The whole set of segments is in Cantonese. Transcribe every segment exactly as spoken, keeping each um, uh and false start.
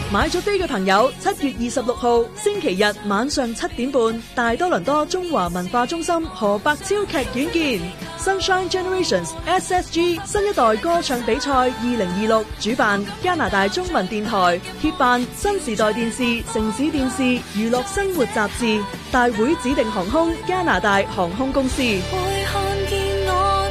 買咗飛嘅朋友，七月二十六號星期日晚上七點半，大多倫多中華文化中心何伯超劇院見。Sunshine Generations S S G 新一代歌唱比賽二零二六主辦，加拿大中文電台協辦，新時代電視、城市電視、娛樂生活雜誌，大會指定航空加拿大航空公司。 會看見我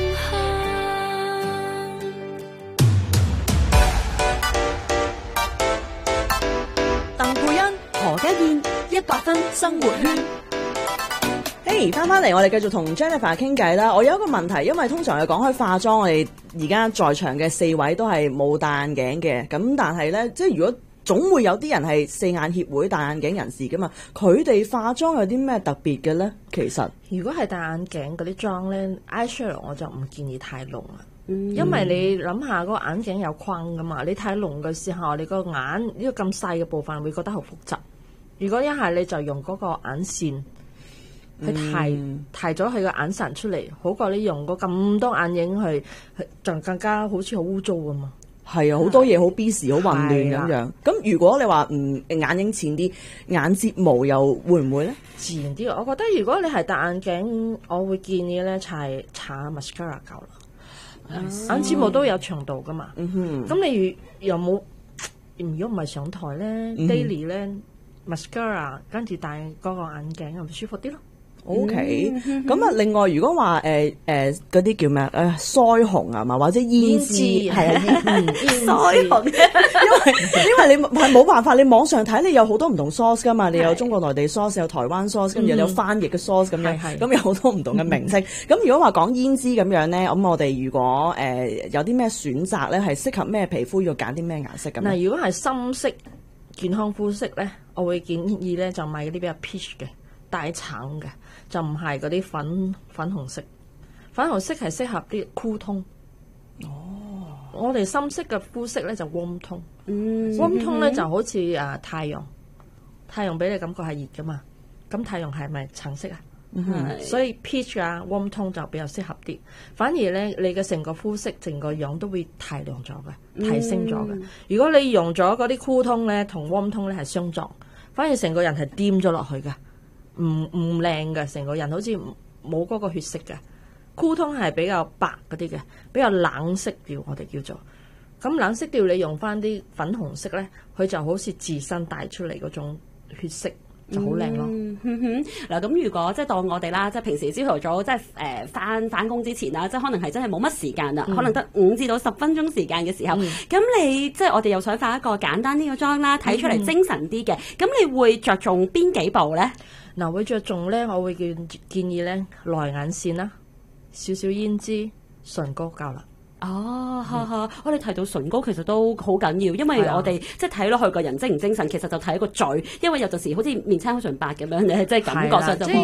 鄧佩欣、何家燕，一百分生活圈。嘿，翻翻嚟，我哋繼續同 Jennifer 傾偈啦。我有一個問題，因為通常係講開化妝，我哋而家在場嘅四位都係冇戴眼鏡嘅。咁但係呢，即係如果總會有啲人係四眼協會戴眼鏡人士噶嘛，佢哋化妝有啲咩特別嘅呢？其實如果係戴眼鏡嗰啲妝呢 eyeshadow 我就唔建議太濃啊。嗯、因為你諗下嗰個眼鏡有框噶嘛，你太濃嘅時候，你個眼呢、呢個咁細嘅部分會覺得好複雜。如果一係你就用嗰個眼線去提、嗯、提咗佢個眼神出嚟，好過你用過咁多眼影去，就更加好似好污糟噶嘛。 係啊，好多嘢好 busy 好混亂咁樣。咁如果你話唔眼影淺啲，眼睫毛又會唔會咧？ 自然啲。我覺得如果你係戴眼鏡，我會建議咧搽搽 mascara 夠啦。Yes. 眼睫毛都有長度噶嘛，咁、mm hmm. 你又冇，如果唔係上台咧、mm hmm.，daily 咧 mascara 跟住戴嗰個眼鏡，又舒服啲咯。 O K， 咁啊，另外如果話誒誒嗰啲叫咩誒腮紅啊嘛，或者胭脂係啊，腮紅，因為因為你係冇辦法，你網上睇你有好多唔同 source 噶嘛，你有中國內地 source， 有台灣 source， 跟住有翻譯嘅 source 咁樣，咁有好多唔同嘅名稱。咁如果話講胭脂咁樣咧，咁我哋如果誒有啲咩選擇咧，係適合咩皮膚要揀啲咩顏色咁？ 嗱，如果係深色健康膚色咧，我會建議咧就買嗰啲比較 peach 嘅。帶橙嘅就唔係嗰啲粉粉紅色，粉紅色係適合啲酷通。哦，我哋深色嘅膚色咧就 warm tone，warm tone 咧就好似啊太陽，太陽俾你感覺係熱噶嘛，咁太陽係咪橙色啊？嗯、所以 peach 啊 warm tone 就比較適合啲。反而咧你嘅成個膚色、成個樣都會提亮咗嘅，提升咗嘅。嗯、如果你用咗嗰啲酷通咧同 warm tone 咧係相撞，反而成個人係掂咗落去嘅。唔唔靚嘅，成個人好似冇嗰個血色嘅。酷通係比較白嗰啲嘅，比較冷色調，我哋叫做。咁冷色調你用翻啲粉紅色咧，佢就好似自身帶出嚟嗰種血色，就好靚咯。 嗯哼哼，嗱咁如果即係當我哋啦，即係平時朝頭早即係誒翻翻工之前啦，即係可能係真係冇乜時間啦，嗯、可能得五至到十分鐘時間嘅時候，咁、嗯、你即係我哋又想化一個簡單啲嘅妝啦，睇出嚟精神啲嘅，咁、嗯、你會着重邊幾步咧？ 嗱，會着重咧，我會建建議咧，內眼線啦，少少胭脂，唇膏夠啦。 哦，哈哈，我哋提到唇膏其實都好緊要，因為我哋即係睇落去個人精唔精神，其實就睇個嘴，因為有陣時好似面青口唇白咁樣，你係即係感覺上就。